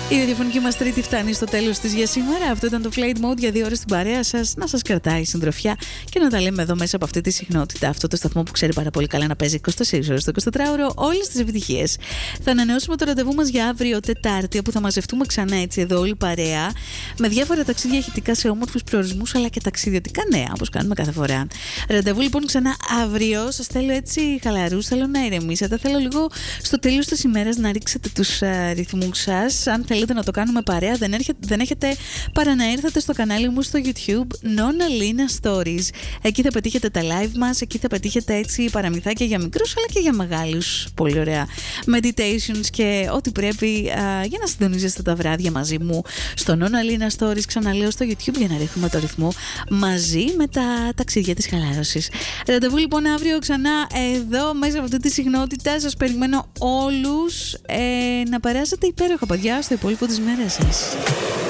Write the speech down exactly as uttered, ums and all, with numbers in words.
Η ραδιοφωνική μας τρίτη φτάνει στο τέλος της για σήμερα. Αυτό ήταν το Flight Mode για δύο ώρες στην παρέα σας, να σας κρατάει συντροφιά και να τα λέμε εδώ μέσα από αυτή τη συχνότητα. Αυτό το σταθμό που ξέρει πάρα πολύ καλά να παίζει είκοσι τέσσερις ώρες το εικοσιτετράωρο όλες τις επιτυχίες. Θα ανανεώσουμε το ραντεβού μας για αύριο Τετάρτη, όπου θα μαζευτούμε ξανά έτσι εδώ όλη παρέα, με διάφορα ταξίδια ηχητικά σε όμορφους προορισμούς αλλά και ταξιδιωτικά νέα, όπως κάνουμε κάθε φορά. Ραντεβού λοιπόν ξανά αύριο. Σας θέλω έτσι χαλαρούς, θέλω να ηρεμήσετε. Θέλω λίγο στο τέλος της ημέρας να ρίξετε τους uh, ρυθμούς σας. Αν θέλετε να το κάνουμε παρέα, δεν, έρχεται, δεν έχετε παρά να έρθετε στο κανάλι μου στο YouTube Nona Lina Stories. Εκεί θα πετύχετε τα live μας, εκεί θα πετύχετε έτσι παραμυθάκια για μικρούς αλλά και για μεγάλους. Πολύ ωραία meditations και ό,τι πρέπει α, για να συντονίζεστε τα βράδια μαζί μου στο Nona Lina Stories. Ξαναλέω στο YouTube για να ρίχνουμε το ρυθμό μαζί με τα ταξίδια της χαλάρωσης. Ραντεβού λοιπόν αύριο ξανά εδώ μέσα από αυτή τη συχνότητα. Σας περιμένω όλους ε, να περάσετε υπέροχα, παιδιά, στο υπόλοιπο της μέρας σας.